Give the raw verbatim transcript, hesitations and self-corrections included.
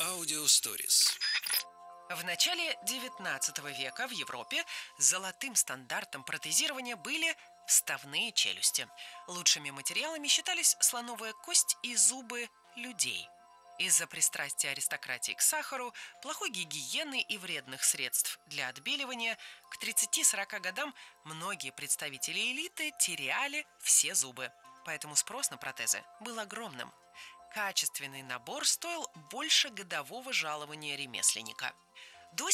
Аудиосторис. В начале девятнадцатого века в Европе золотым стандартом протезирования были вставные челюсти. Лучшими материалами считались слоновая кость и зубы людей. Из-за пристрастия аристократии к сахару, плохой гигиены и вредных средств для отбеливания к тридцати-сорока годам многие представители элиты теряли все зубы. Поэтому спрос на протезы был огромным. Качественный набор стоил больше годового жалования ремесленника.